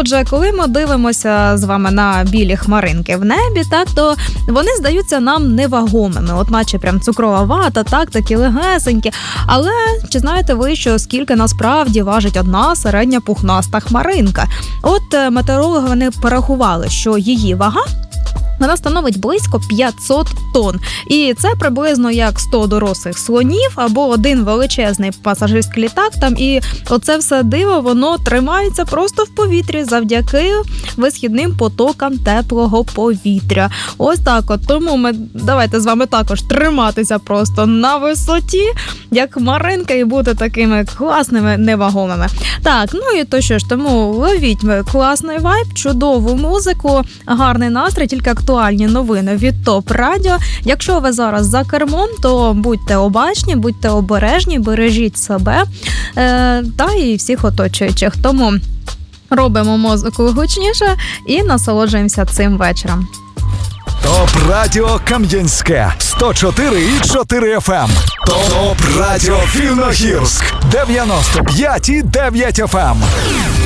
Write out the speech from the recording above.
Отже, коли ми дивимося з вами на білі хмаринки в небі, так, то вони здаються нам невагомими, от наче прям цукрова вата, так, такі легесенькі. Але чи знаєте ви, що скільки насправді важить одна середня пухнаста хмаринка? От метеорологи вони порахували, що її вага вона становить близько 500 тонн. І це приблизно як 100 дорослих слонів або один величезний пасажирський літак. Там і оце все диво, воно тримається просто в повітрі завдяки висхідним потокам теплого повітря. Ось так от. Тому ми давайте з вами також триматися просто на висоті, як хмаринка, і бути такими класними, невагомими. Так, ну і то що ж, тому ловіть ми класний вайб, чудову музику, гарний настрій, тільки актуальні новини від ТОП Радіо. Якщо ви зараз за кермом, то будьте обачні, будьте обережні, бережіть себе та і всіх оточуючих. Тому робимо музику гучніше і насолоджуємося цим вечором. ТОП Радіо Кам'янське 104,4 FM. ТОП Радіо Вільногірськ 95,9 FM.